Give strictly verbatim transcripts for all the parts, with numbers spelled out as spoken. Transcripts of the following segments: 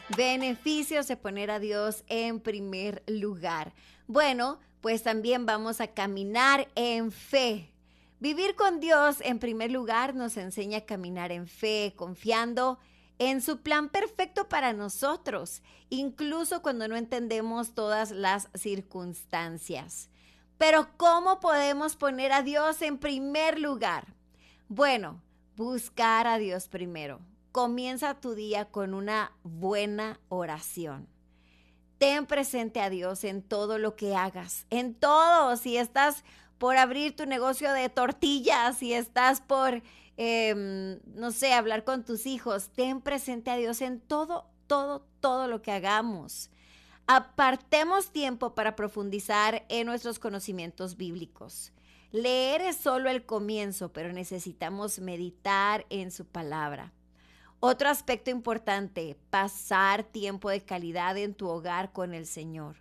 Beneficios de poner a Dios en primer lugar. Bueno, pues también vamos a caminar en fe. Vivir con Dios en primer lugar nos enseña a caminar en fe, confiando en su plan perfecto para nosotros, incluso cuando no entendemos todas las circunstancias. Pero ¿cómo podemos poner a Dios en primer lugar? Bueno, buscar a Dios primero. Comienza tu día con una buena oración. Ten presente a Dios en todo lo que hagas, en todo. Si estás por abrir tu negocio de tortillas, si estás por, eh, no sé, hablar con tus hijos, ten presente a Dios en todo, todo, todo lo que hagamos. Apartemos tiempo para profundizar en nuestros conocimientos bíblicos. Leer es solo el comienzo, pero necesitamos meditar en su palabra. Otro aspecto importante, pasar tiempo de calidad en tu hogar con el Señor.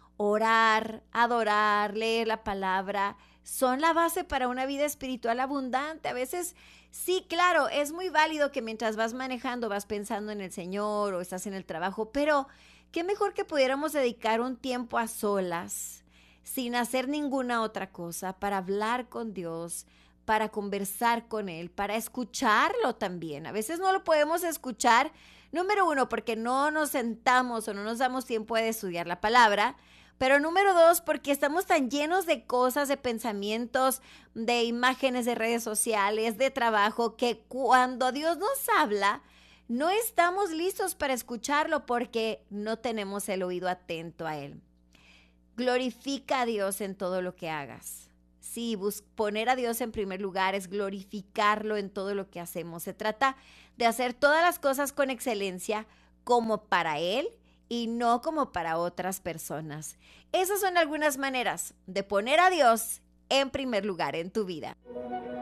Orar, adorar, leer la palabra son la base para una vida espiritual abundante. A veces, sí, claro, es muy válido que mientras vas manejando vas pensando en el Señor o estás en el trabajo, pero qué mejor que pudiéramos dedicar un tiempo a solas, sin hacer ninguna otra cosa, para hablar con Dios, para conversar con Él, para escucharlo también. A veces no lo podemos escuchar, número uno, porque no nos sentamos o no nos damos tiempo de estudiar la palabra, pero número dos, porque estamos tan llenos de cosas, de pensamientos, de imágenes de redes sociales, de trabajo, que cuando Dios nos habla, no estamos listos para escucharlo porque no tenemos el oído atento a Él. Glorifica a Dios en todo lo que hagas. Sí, bus- poner a Dios en primer lugar es glorificarlo en todo lo que hacemos. Se trata de hacer todas las cosas con excelencia como para Él y no como para otras personas. Esas son algunas maneras de poner a Dios en primer lugar en tu vida.